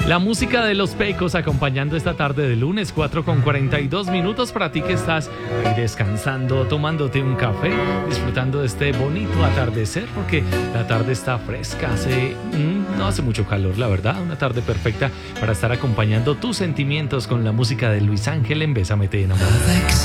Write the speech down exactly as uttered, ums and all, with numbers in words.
La música de Los Pecos acompañando esta tarde de lunes, cuatro con cuarenta y dos minutos para ti que estás ahí descansando, tomándote un café, disfrutando de este bonito atardecer, porque la tarde está fresca, hace, mmm, no hace mucho calor, la verdad, una tarde perfecta para estar acompañando tus sentimientos con la música de Luis Ángel en Bésame te enamoro.